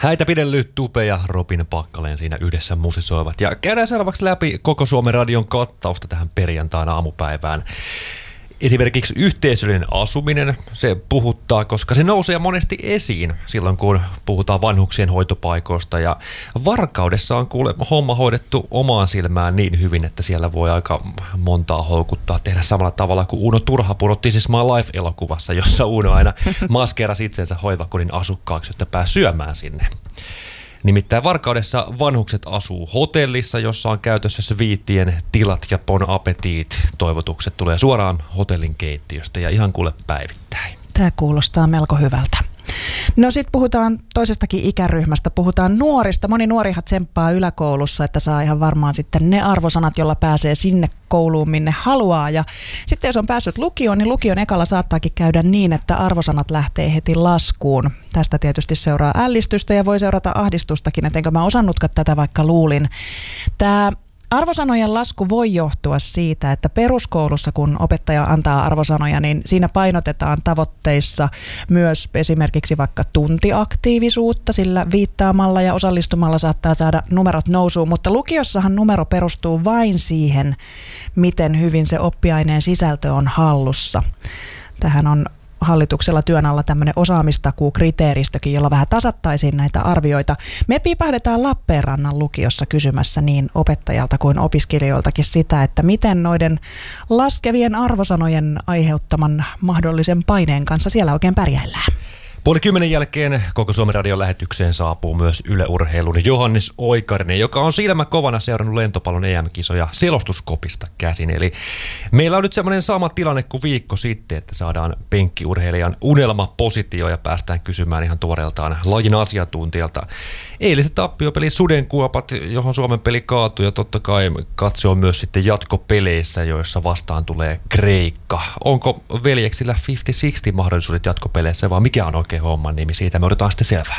Häitä pidellyt Tupe ja Robin Pakkaleen siinä yhdessä musisoivat. Ja käydään seuraavaksi läpi koko Suomen radion kattausta tähän perjantaina aamupäivään. Esimerkiksi yhteisöllinen asuminen, se puhuttaa, koska se nousee monesti esiin silloin, kun puhutaan vanhuksien hoitopaikoista. Ja Varkaudessa on kuule homma hoidettu omaan silmään niin hyvin, että siellä voi aika montaa houkuttaa tehdä samalla tavalla kuin Uno Turhapuro This is my life-elokuvassa, jossa Uno aina maskeerasi itsensä hoivakodin asukkaaksi, jotta pääsi syömään sinne. Nimittäin Varkaudessa vanhukset asuu hotellissa, jossa on käytössä sviittien tilat ja bon appetit. Toivotukset tulee suoraan hotellin keittiöstä ja ihan kuule päivittäin. Tämä kuulostaa melko hyvältä. No sitten puhutaan toisestakin ikäryhmästä, puhutaan nuorista. Moni nuorihan tsemppaa yläkoulussa, että saa ihan varmaan sitten ne arvosanat, jolla pääsee sinne kouluun, minne haluaa. Ja sitten jos on päässyt lukioon, niin lukion ekalla saattaakin käydä niin, että arvosanat lähtee heti laskuun. Tästä tietysti seuraa ällistystä ja voi seurata ahdistustakin, että enkö mä osannutkaan tätä, vaikka luulin. Tämä arvosanojen lasku voi johtua siitä, että peruskoulussa, kun opettaja antaa arvosanoja, niin siinä painotetaan tavoitteissa myös esimerkiksi vaikka tuntiaktiivisuutta, sillä viittaamalla ja osallistumalla saattaa saada numerot nousuun, mutta lukiossahan numero perustuu vain siihen, miten hyvin se oppiaineen sisältö on hallussa. Tähän on hallituksella työn alla tämmöinen osaamistakuukriteeristökin, jolla vähän tasattaisiin näitä arvioita. Me piipahdetaan Lappeenrannan lukiossa kysymässä niin opettajalta kuin opiskelijoiltakin sitä, että miten noiden laskevien arvosanojen aiheuttaman mahdollisen paineen kanssa siellä oikein pärjäillään. 9:30 jälkeen koko Suomen radion lähetykseen saapuu myös Yle Urheilun Johannes Oikarinen, joka on silmä kovana seurannut lentopallon EM-kisoja selostuskopista käsin. Eli meillä on nyt semmoinen sama tilanne kuin viikko sitten, että saadaan penkkiurheilijan unelmapositio ja päästään kysymään ihan tuoreeltaan lajin asiantuntijalta. Eiliset tappiopeli Sudenkuopat, johon Suomen peli kaatui, ja totta kai katsoa myös sitten jatkopeleissä, joissa vastaan tulee Kreikka. Onko veljeksillä 50-60 mahdollisuudet jatkopeleissä, vai mikä on oikein homman nimi? Siitä me odotetaan sitten selvää.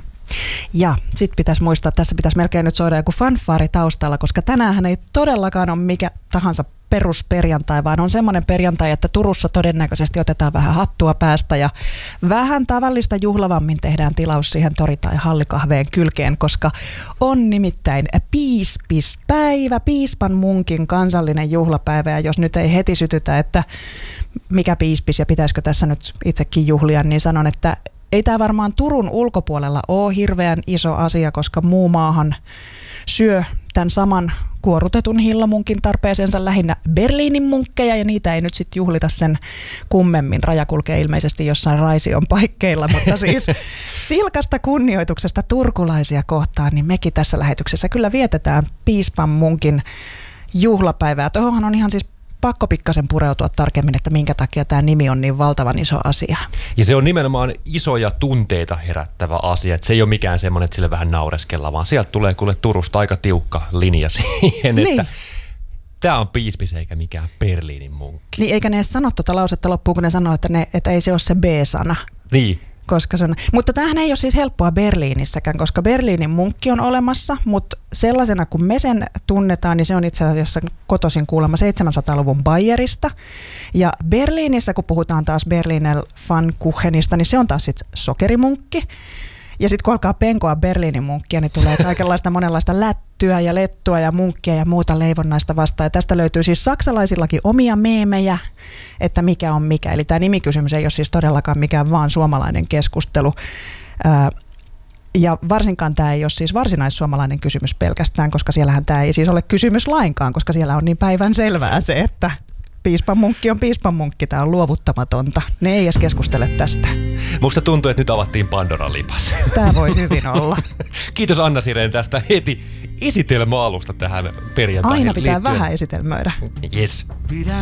Ja sitten pitäisi muistaa, että tässä pitäisi melkein nyt soida joku fanfaari taustalla, koska tänäänhän ei todellakaan ole mikä tahansa perusperjantai, vaan on semmoinen perjantai, että Turussa todennäköisesti otetaan vähän hattua päästä ja vähän tavallista juhlavammin tehdään tilaus siihen tori- tai hallikahveen kylkeen, koska on nimittäin piispispäivä, piispan munkin kansallinen juhlapäivä, ja jos nyt ei heti sytytä, että mikä piispis ja pitäisikö tässä nyt itsekin juhlia, niin sanon, että ei tämä varmaan Turun ulkopuolella ole hirveän iso asia, koska muu maahan syö tämän saman kuorutetun hillamunkin tarpeeseensa lähinnä Berliinin munkkeja, ja niitä ei nyt sitten juhlita sen kummemmin. Raja kulkee ilmeisesti jossain Raision paikkeilla, mutta siis silkasta kunnioituksesta turkulaisia kohtaan, niin mekin tässä lähetyksessä kyllä vietetään piispan munkin juhlapäivää. Tuohonhan on ihan siis pakko pikkasen pureutua tarkemmin, että minkä takia tämä nimi on niin valtavan iso asia. Ja se on nimenomaan isoja tunteita herättävä asia. Että se ei ole mikään semmoinen, että sille vähän naureskellaan, vaan sieltä tulee kuule Turusta aika tiukka linja siihen, niin, että tämä on piispis eikä mikään Berliinin munkki. Niin, eikä ne edes sano tuota lausetta loppuun, kun ne sanoo, että ei se ole se B-sana. Niin. Koska se on, mutta tämähän ei ole siis helppoa Berliinissäkään, koska Berliinin munkki on olemassa, mutta sellaisena kuin me sen tunnetaan, niin se on itse asiassa kotoisin kuulemma 700-luvun Bayerista. Ja Berliinissä, kun puhutaan taas Berliner Pfannkuchenista, niin se on taas sitten sokerimunkki. Ja sitten kun alkaa penkoa Berliinin munkkia, niin tulee kaikenlaista monenlaista lättyä ja lettua ja munkkia ja muuta leivonnaista vastaan. Ja tästä löytyy siis saksalaisillakin omia meemejä, että mikä on mikä. Eli tämä nimikysymys ei ole siis todellakaan mikään vaan suomalainen keskustelu. Ja varsinkaan tämä ei ole siis varsinaissuomalainen kysymys pelkästään, koska siellähän tämä ei siis ole kysymys lainkaan, koska siellä on niin päivän selvää se, että piispan munkki on piispan munkki, tämä on luovuttamatonta. Ne ei edes keskustele tästä. Musta tuntuu, että nyt avattiin Pandoran lipas. Tämä voi hyvin olla. Kiitos Anna Sirén tästä heti esitelmäalusta tähän perjantaihin. Aina pitää liittyen vähän esitelmöidä. Yes.